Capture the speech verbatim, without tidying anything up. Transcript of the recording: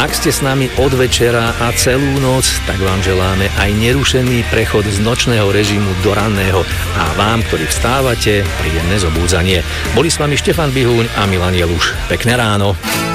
Ak ste s nami od večera a celú noc, tak vám želáme aj nerušený prechod z nočného režimu do ranného a vám, ktorí vstávate, príjemné zobúdzanie. Boli s vami Štefan Bihuň a Milan Jeluš. Pekné ráno.